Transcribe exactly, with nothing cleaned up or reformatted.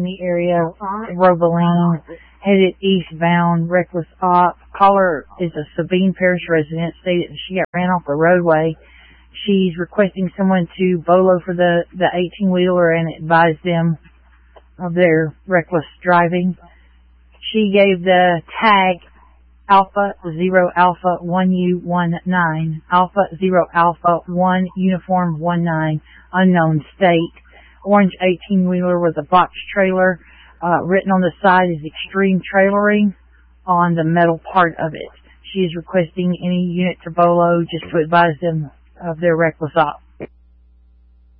the area, Robaline, headed eastbound, reckless op. Caller is a Sabine Parish resident, stated that she got ran off the roadway. She's requesting someone to bolo for the, the eighteen-wheeler and advise them of their reckless driving. She gave the tag Alpha Zero Alpha One U One Nine, Alpha Zero Alpha One Uniform One Nine, unknown state. Orange eighteen-wheeler with a box trailer. Uh, written on the side is extreme trailering on the metal part of it. She is requesting any unit to bolo just to advise them of their reckless op.